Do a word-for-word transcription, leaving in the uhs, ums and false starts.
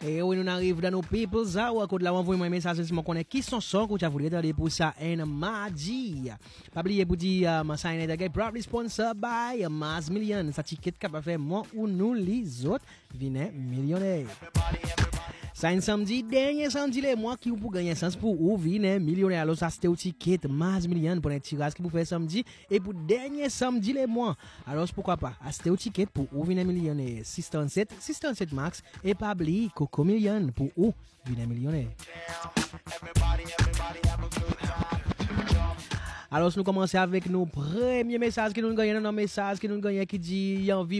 Et oui, nous arrivons dans nos peoples, ça, ou à côté de la envoyez-moi un message, si je connais qui sont ceux que vous voulez attendre pour ça, and Maji. Pas oublier pour dire, ma sign est proudly sponsored by Maz Million. Ça ticket capable faire moi ou nous les autres, venez millionnaires. Ça un samedi, dernier samedi, les mois qui vous pour gagner sens pour ou venez millionnaire. Alors ça c'était au ticket Maz Million pour un tirage qui vous fait samedi et pour dernier samedi les mois. Alors pourquoi pas, c'était au ticket pour ou venez millionnaire. six cent sept, six cent sept max et pas oublier Coco Million pour ou venez millionnaire. Alors nous commençons avec nos premiers messages qui nous gagnent, un message qui nous gagne qui dit envie